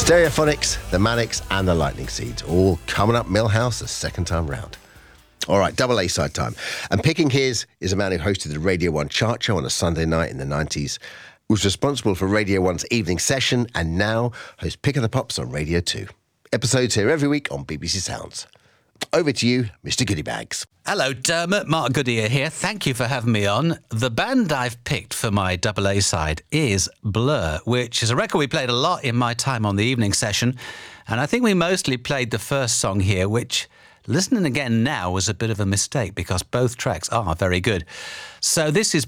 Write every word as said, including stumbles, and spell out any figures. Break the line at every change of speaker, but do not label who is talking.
Stereophonics, the Manics and the Lightning Seeds, all coming up Millhouse the second time round. All right, double A-side time. And picking his is a man who hosted the Radio one chart show on a Sunday night in the nineties, was responsible for Radio one's evening session, and now hosts Pick of the Pops on Radio two. Episodes here every week on B B C Sounds. Over to you, Mister Goodiebags.
Hello, Dermot. Mark Goodyear here. Thank you for having me on. The band I've picked for my double A side is Blur, which is a record we played a lot in my time on the evening session. And I think we mostly played the first song here, which, listening again now, was a bit of a mistake because both tracks are very good. So this is